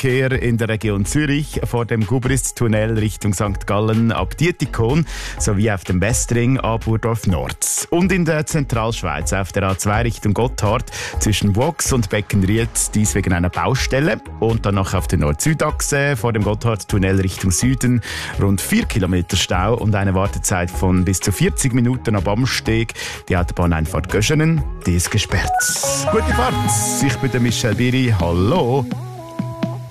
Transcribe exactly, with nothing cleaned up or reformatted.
Verkehr in der Region Zürich vor dem Gubristunnel Richtung Sankt Gallen ab Dietikon sowie auf dem Westring ab Burdorf Nord. Und in der Zentralschweiz auf der A zwei Richtung Gotthard zwischen Vaux und Beckenried, dies wegen einer Baustelle. Und dann noch auf der Nord-Süd-Achse vor dem Gotthardtunnel Richtung Süden rund vier Kilometer Stau und eine Wartezeit von bis zu vierzig Minuten ab Amsteg. Die Autobahneinfahrt Göschenen, die ist gesperrt. Gute Fahrt, ich bin der Michel Biri, hallo.